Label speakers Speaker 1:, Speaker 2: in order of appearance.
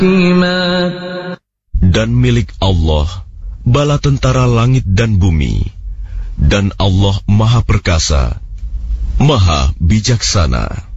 Speaker 1: Dan milik Allah bala tentara langit dan bumi, dan Allah Maha Perkasa, Maha Bijaksana.